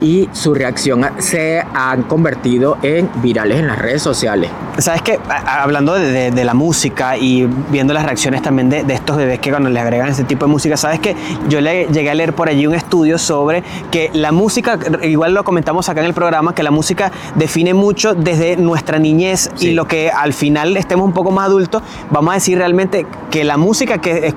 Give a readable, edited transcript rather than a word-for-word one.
y su reacción se han convertido en virales en las redes sociales. Sabes que hablando de la música y viendo las reacciones también de estos bebés que cuando les agregan este tipo de música, sabes que yo le llegué a leer por allí un estudio sobre que la música, igual lo comentamos acá en el programa, que la música define mucho desde nuestra niñez, sí. Y lo que al final estemos un poco más adultos, vamos a decir realmente que la música que